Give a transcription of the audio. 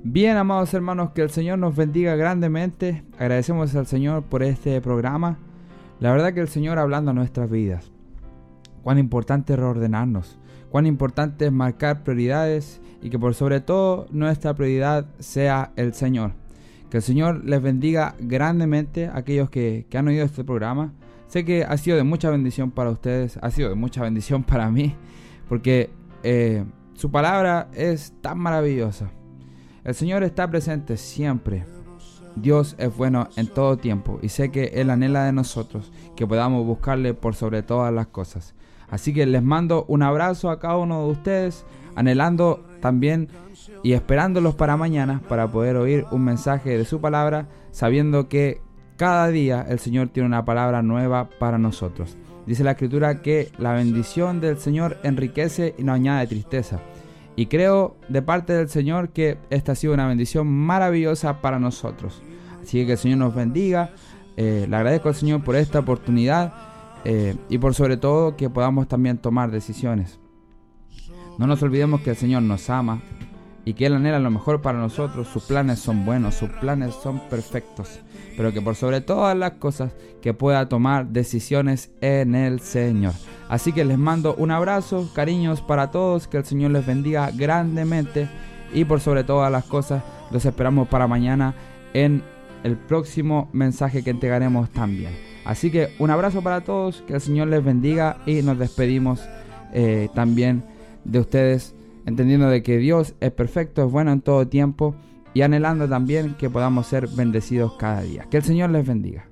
Bien, amados hermanos, que el Señor nos bendiga grandemente. Agradecemos al Señor por este programa. La verdad que el Señor hablando a nuestras vidas. Cuán importante es reordenarnos, cuán importante es marcar prioridades y que por sobre todo nuestra prioridad sea el Señor. Que el Señor les bendiga grandemente a aquellos que han oído este programa. Sé que ha sido de mucha bendición para ustedes, ha sido de mucha bendición para mí, porque su palabra es tan maravillosa. El Señor está presente siempre. Dios es bueno en todo tiempo y sé que Él anhela de nosotros que podamos buscarle por sobre todas las cosas. Así que les mando un abrazo a cada uno de ustedes, anhelando también y esperándolos para mañana para poder oír un mensaje de su palabra, sabiendo que cada día el Señor tiene una palabra nueva para nosotros. Dice la Escritura que la bendición del Señor enriquece y no añade tristeza. Y creo de parte del Señor que esta ha sido una bendición maravillosa para nosotros. Así que el Señor nos bendiga. Le agradezco al Señor por esta oportunidad y por sobre todo que podamos también tomar decisiones. No nos olvidemos que el Señor nos ama y que Él anhela lo mejor para nosotros. Sus planes son buenos, sus planes son perfectos. Pero que por sobre todas las cosas que pueda tomar decisiones en el Señor. Así que les mando un abrazo, cariños para todos, que el Señor les bendiga grandemente y por sobre todas las cosas los esperamos para mañana en el próximo mensaje que entregaremos también. Así que un abrazo para todos, que el Señor les bendiga y nos despedimos también de ustedes, entendiendo de que Dios es perfecto, es bueno en todo tiempo y anhelando también que podamos ser bendecidos cada día. Que el Señor les bendiga.